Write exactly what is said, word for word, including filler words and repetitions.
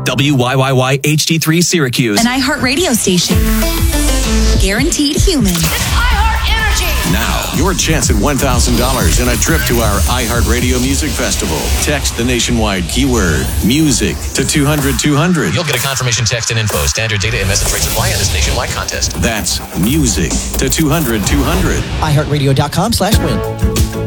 W Y Y Y H D three Syracuse. An iHeart radio station. Guaranteed human. It's iHeart Energy. Now, your chance at one thousand dollars and a trip to our iHeartRadio Music Festival. Text the nationwide keyword music to two hundred two hundred. You'll get a confirmation text and info. Standard data and message rates apply in this nationwide contest. That's music to two hundred two hundred. iHeartRadio.com slash win.